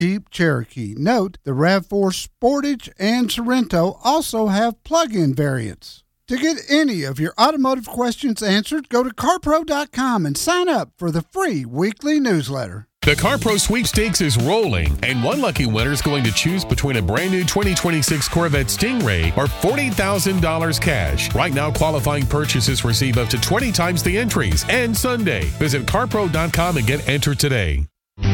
Jeep Cherokee. Note, the RAV4 Sportage and Sorrento also have plug-in variants. To get any of your automotive questions answered, go to CarPro.com and sign up for the free weekly newsletter. The CarPro sweepstakes is rolling, and one lucky winner is going to choose between a brand new 2026 Corvette Stingray or $40,000 cash. Right now, qualifying purchases receive up to 20 times the entries. And Sunday, visit CarPro.com and get entered today.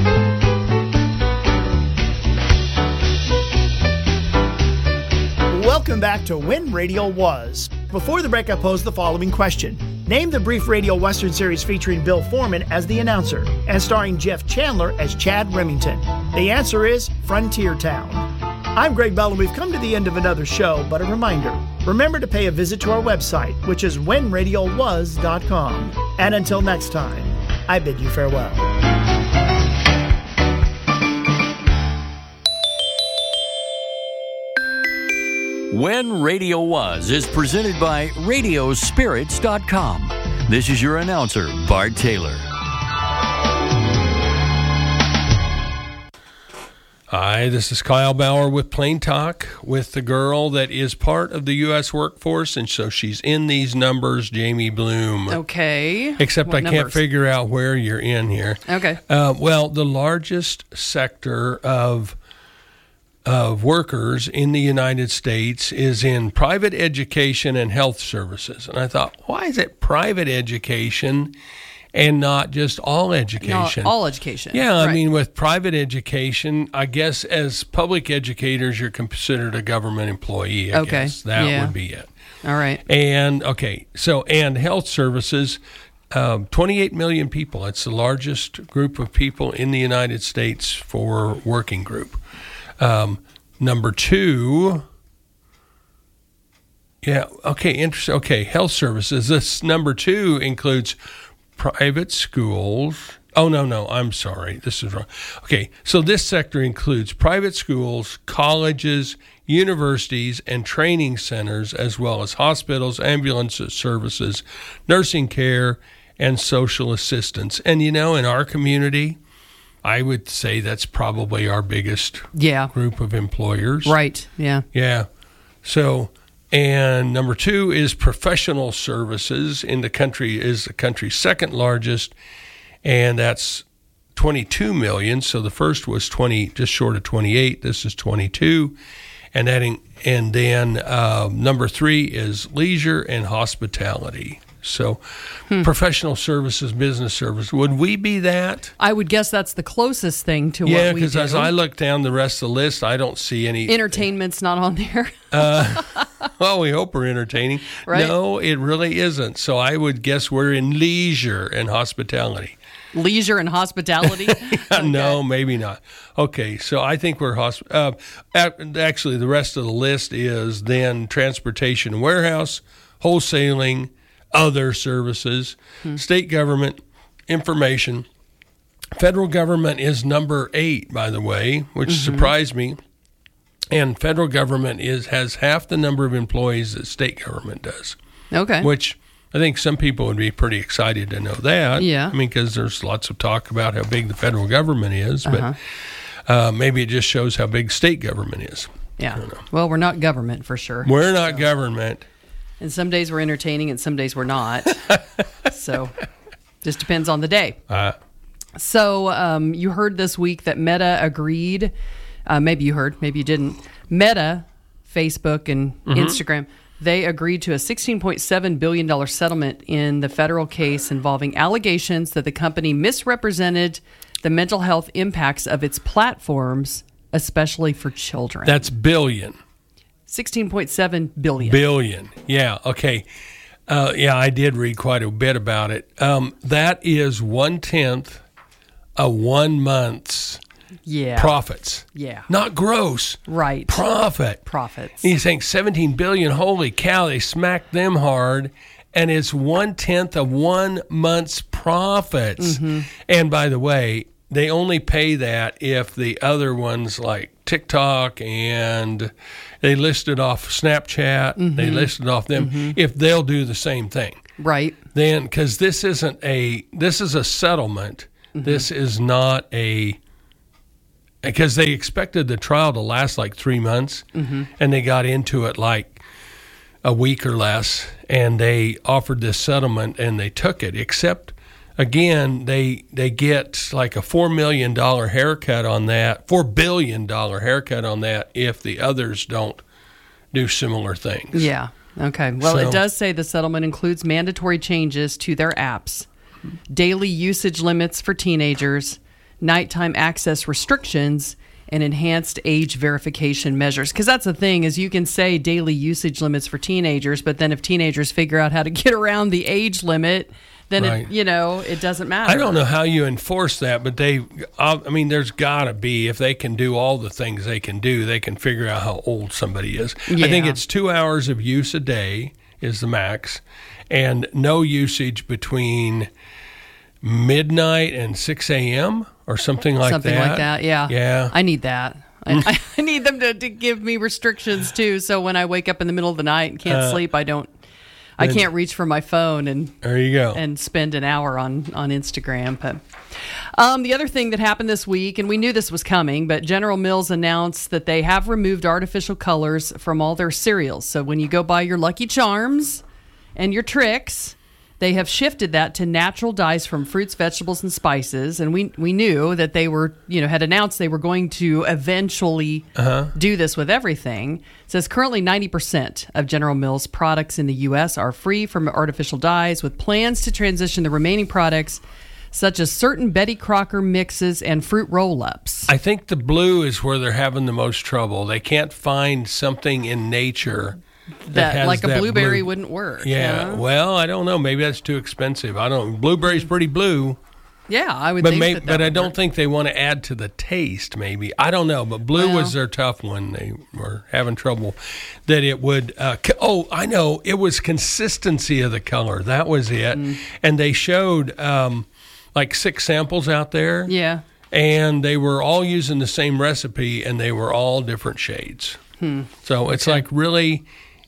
Welcome back to When Radio Was. Before the break, I posed the following question. Name the brief radio Western series featuring Bill Foreman as the announcer and starring Jeff Chandler as Chad Remington. The answer is Frontier Town. I'm Greg Bell, and we've come to the end of another show, but a reminder. Remember to pay a visit to our website, which is whenradiowas.com. And until next time, I bid you farewell. When Radio Was is presented by Radiospirits.com. This is your announcer, Bart Taylor. Hi, this is Kyle Bauer with Plain Talk with the girl that is part of the U.S. workforce, and so she's in these numbers, Jamie Bloom. Okay. Except What I can't numbers? figure out where you're in here. Okay. Well, the largest sector of workers in the United States is in private education and health services. And I thought, why is it private education and not just all education? No, all education. Yeah, I Right. mean, with private education, I guess as public educators, you're considered a government employee. I Okay, guess that yeah. would be it. All right. And and health services, 28 million people. It's the largest group of people in the United States for working group. Number two, interesting. Okay, health services. This number two includes private schools. Oh, no, I'm sorry. This is wrong. Okay, so this sector includes private schools, colleges, universities, and training centers, as well as hospitals, ambulance services, nursing care, and social assistance. And, in our community, I would say that's probably our biggest group of employers. Right, yeah. Yeah. So, and number two is professional services in the country, is the country's second largest, and that's 22 million. So the first was 20, just short of 28. This is 22. And then number three is leisure and hospitality. So professional services, business service. Would we be that? I would guess that's the closest thing to what we do. Yeah, because as I look down the rest of the list, I don't see any. Entertainment's not on there. Well, we hope we're entertaining. Right. No, it really isn't. So I would guess we're in leisure and hospitality. Leisure and hospitality? Okay. No, maybe not. Okay, so I think we're actually, the rest of the list is then transportation and warehouse, wholesaling, other services, state government, information. Federal government is number 8, by the way, which surprised me. And federal government has half the number of employees that state government does. Okay. Which I think some people would be pretty excited to know that. Yeah. I mean, because there's lots of talk about how big the federal government is, but maybe it just shows how big state government is. Yeah. Well, we're not government for sure. We're not government. And some days we're entertaining and some days we're not. So just depends on the day. So you heard this week that Meta agreed. Maybe you heard, maybe you didn't. Meta, Facebook, and Instagram, they agreed to a $16.7 billion settlement in the federal case involving allegations that the company misrepresented the mental health impacts of its platforms, especially for children. That's billion. 16.7 billion. Billion. Yeah. Okay. I did read quite a bit about it. That is 1/10 of 1 month's profits. Yeah. Not gross. Right. Profits. He's saying 17 billion. Holy cow. They smacked them hard. And it's 1/10 of 1 month's profits. And by the way, they only pay that if the other ones like TikTok and they listed off Snapchat, they listed off them, if they'll do the same thing. Right. Then, because this is a settlement. This is not a because they expected the trial to last like 3 months, and they got into it like a week or less, and they offered this settlement, and they took it, except, again, they get like a $4 million haircut on that, $4 billion haircut on that if the others don't do similar things. Yeah. Okay. Well, it does say the settlement includes mandatory changes to their apps, daily usage limits for teenagers, nighttime access restrictions, and enhanced age verification measures. Because that's the thing, is you can say daily usage limits for teenagers, but then if teenagers figure out how to get around the age limit, then Right. it doesn't matter. I don't know how you enforce that, but there's got to be, if they can do all the things they can do, they can figure out how old somebody is. Yeah. I think it's 2 hours of use a day is the max, and no usage between midnight and 6 a.m. or something like that. Something like that, yeah. Yeah. I need that. I need them to give me restrictions, too, so when I wake up in the middle of the night and can't sleep, I can't reach for my phone and There you go. and spend an hour on Instagram. But the other thing that happened this week, and we knew this was coming, but General Mills announced that they have removed artificial colors from all their cereals. So when you go buy your Lucky Charms and your Trix, they have shifted that to natural dyes from fruits, vegetables, and spices. And we knew that they were, had announced they were going to eventually do this with everything. It says currently 90% of General Mills products in the U.S. are free from artificial dyes, with plans to transition the remaining products, such as certain Betty Crocker mixes and fruit roll-ups. I think the blue is where they're having the most trouble. They can't find something in nature that has like a that blueberry blue. wouldn't work. Yeah, well, I don't know. Maybe that's too expensive. I don't. Blueberry's pretty blue, Yeah, I would but think maybe, that but I would don't work. think they want to add to the taste. Maybe I don't know. But blue was their tough one. They were having trouble that it would. I know. It was consistency of the color. That was it. And they showed like 6 samples out there. Yeah. And they were all using the same recipe, and they were all different shades. So it's like really.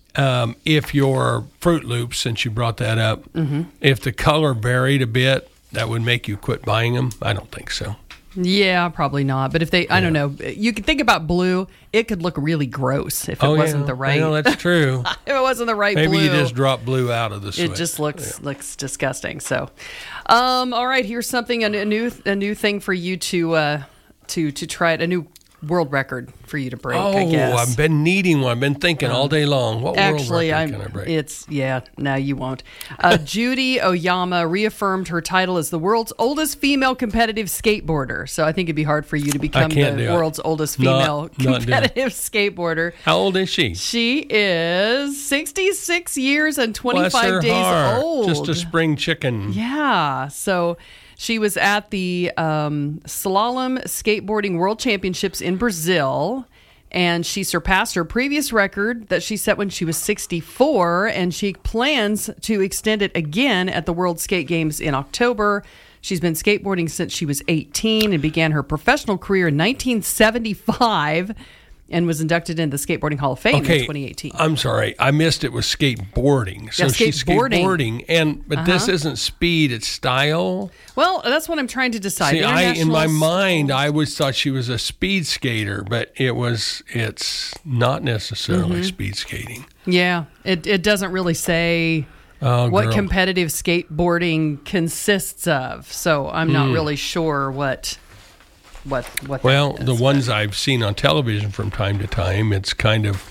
If your Fruit Loops, since you brought that up, if the color varied a bit, that would make you quit buying them? I don't think so. Yeah, probably not. But if they, I don't know, you can think about blue. It could look really gross if it wasn't the right. I know that's true. If it wasn't the right Maybe blue, you just drop blue out of the switch. it just looks disgusting. So, all right, here's something a new thing for you to try it. A new world record for you to break. I guess. I've been needing one. I've been thinking all day long. What Actually, world record can I break? No, you won't. Judy Oyama reaffirmed her title as the world's oldest female competitive skateboarder. So I think it'd be hard for you to become the world's oldest female competitive skateboarder. How old is she? She is 66 years and 25 Bless her days heart. old. Just a spring chicken. Yeah. So she was at the Slalom Skateboarding World Championships in Brazil, and she surpassed her previous record that she set when she was 64, and she plans to extend it again at the World Skate Games in October. She's been skateboarding since she was 18 and began her professional career in 1975 and was inducted into the Skateboarding Hall of Fame in 2018. I'm sorry. I missed it was skateboarding. So Yeah, she's skateboarding. But this isn't speed, it's style. Well, that's what I'm trying to decide. See, in my International mind, I always thought she was a speed skater, but it's not necessarily speed skating. Yeah, it doesn't really say what girl. competitive skateboarding consists of. So I'm not really sure what Well, that is. the ones I've seen on television from time to time, it's kind of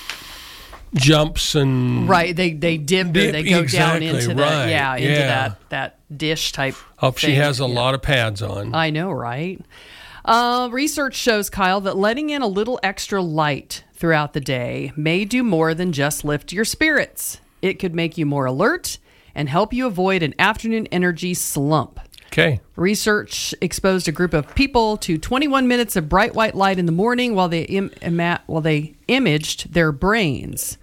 jumps and Right, they dip and they go exactly, down into right, that dish type. hope she thing. has a lot of pads on. I know, right? Research shows, Kyle, that letting in a little extra light throughout the day may do more than just lift your spirits. It could make you more alert and help you avoid an afternoon energy slump. Okay. Research exposed a group of people to 21 minutes of bright white light in the morning while they imaged their brains.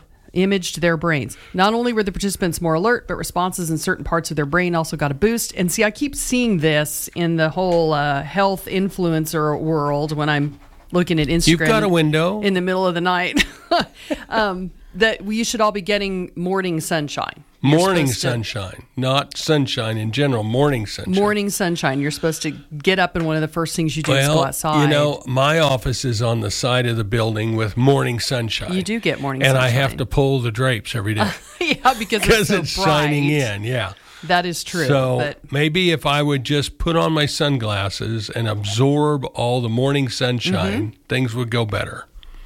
Not only were the participants more alert, but responses in certain parts of their brain also got a boost. And see, I keep seeing this in the whole health influencer world when I'm looking at Instagram. You've got a window. In the middle of the night. That you should all be getting morning sunshine. Morning sunshine, not sunshine in general. Morning sunshine. Morning sunshine. You're supposed to get up and one of the first things you do is go outside. You know, my office is on the side of the building with morning sunshine. You do get morning sunshine. sunshine. And I have to pull the drapes every day. Yeah, because it's so it's bright. shining in, yeah. That is true. So maybe if I would just put on my sunglasses and absorb all the morning sunshine, things would go better.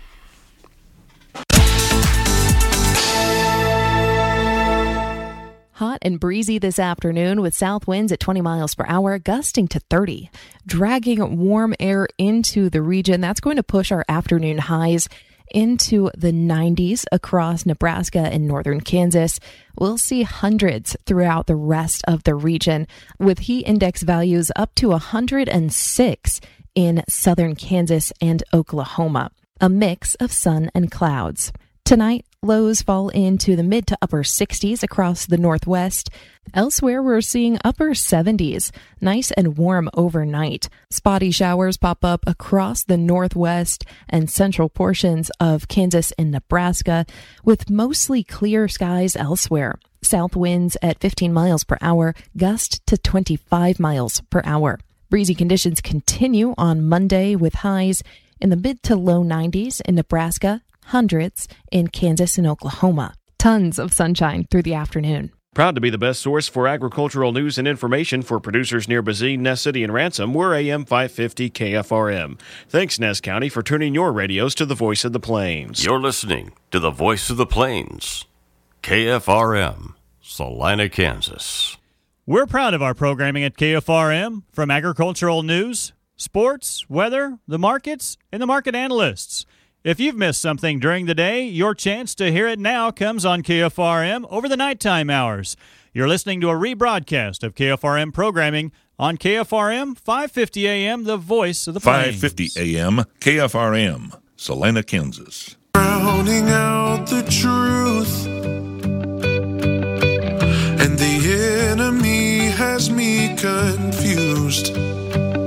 Hot and breezy this afternoon with south winds at 20 miles per hour, gusting to 30. Dragging warm air into the region, that's going to push our afternoon highs into the 90s across Nebraska and northern Kansas. We'll see hundreds throughout the rest of the region, with heat index values up to 106 in southern Kansas and Oklahoma. A mix of sun and clouds. Tonight, lows fall into the mid to upper 60s across the northwest. Elsewhere, we're seeing upper 70s, nice and warm overnight. Spotty showers pop up across the northwest and central portions of Kansas and Nebraska, with mostly clear skies elsewhere. South winds at 15 miles per hour, gust to 25 miles per hour. Breezy conditions continue on Monday with highs in the mid to low 90s in Nebraska, hundreds in Kansas and Oklahoma. Tons of sunshine through the afternoon. Proud to be the best source for agricultural news and information for producers near Bazine, Ness City, and Ransom. We're AM 550 KFRM. Thanks, Ness County, for tuning your radios to the Voice of the Plains. You're listening to the Voice of the Plains, KFRM, Salina, Kansas. We're proud of our programming at KFRM, from agricultural news, sports, weather, the markets, and the market analysts. If you've missed something during the day, your chance to hear it now comes on KFRM over the nighttime hours. You're listening to a rebroadcast of KFRM programming on KFRM 550 AM, the Voice of the Plains. 550 AM, KFRM, Salina, Kansas. Drowning out the truth, and the enemy has me confused.